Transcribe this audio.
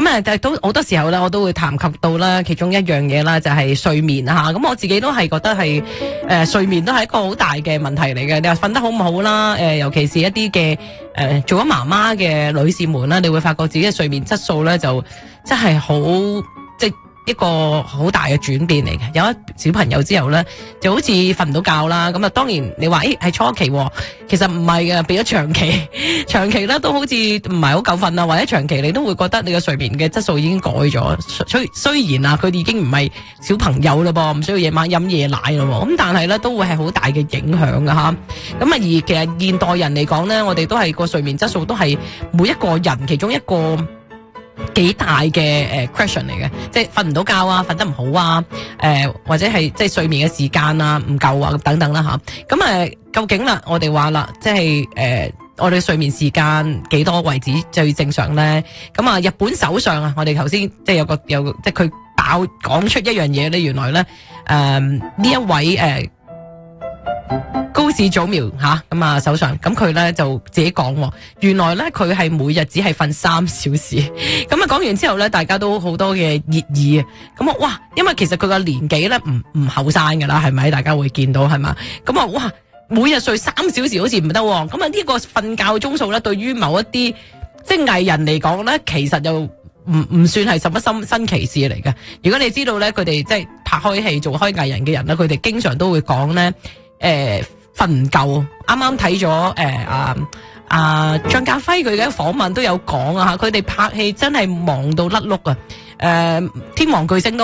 但係都好多時候咧，我都會談及到啦，其中一樣嘢啦，就係睡眠吓。咁我自己都係覺得係睡眠都係一個好大嘅問題嚟嘅。你話瞓得好唔好啦？尤其是一啲嘅做咗媽媽嘅女士們啦，你會發覺自己嘅睡眠質素咧就真係好即一個好大嘅轉變嚟嘅。有咗小朋友之後咧，就好似瞓唔到覺啦。咁啊，當然你話係初期，其實唔係嘅，變咗長期咧都好似唔係好夠瞓啊，或者長期你都會覺得你嘅睡眠嘅質素已經改咗。雖然啊，佢哋已經唔係小朋友嘞噃，唔需要夜晚飲夜奶嘞喎，咁但係咧都會係好大嘅影響㗎吓。咁啊，而其實現代人嚟講咧，我哋都係個睡眠質素都係每一個人其中一個幾大嘅question 嚟嘅，即係瞓唔到覺啊，瞓得唔好啊，或者係即係睡眠嘅時間啊唔夠啊等等啦吓。咁究竟啦，我哋話啦，即係我哋睡眠時間幾多為止最正常咧？咁啊，日本首相啊，我哋頭先即係有即係佢講出一樣嘢咧，原來咧呢一位高市早苗吓咁啊首相，咁佢咧就自己講，原來咧佢係每日只係瞓3小時。咁啊講完之後咧，大家都好多嘅熱議啊。咁啊哇，因為其實佢個年紀咧唔後生噶啦，係咪？大家會見到係嘛？咁啊哇，每日睡3小時好似唔得。咁啊呢個瞓覺鐘數咧，對於某一啲即係藝人嚟講咧，其實又唔算係什麼新奇事嚟嘅。如果你知道咧，佢哋即係拍開戲做開藝人嘅人咧，佢哋經常都會講咧。瞓唔夠，啱啱睇咗張家輝佢嘅訪問都有講啊，佢哋拍戲真係忙到甩碌啊，天王巨星都